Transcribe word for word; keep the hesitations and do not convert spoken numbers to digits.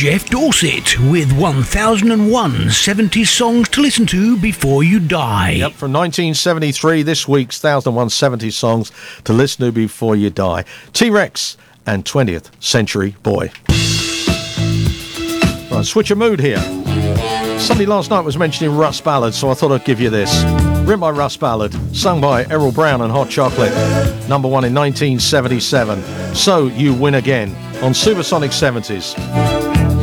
Jeff Dorset with one thousand one seventy songs to listen to before you die. Yep, from nineteen seventy-three, this week's one thousand one seventy songs to listen to before you die. T-Rex and twentieth Century Boy. Right, switch of mood here. Somebody last night was mentioning Russ Ballard, so I thought I'd give you this. Written by Russ Ballard, sung by Errol Brown and Hot Chocolate. Number one in nineteen seventy-seven. So You Win Again on Supersonic seventies.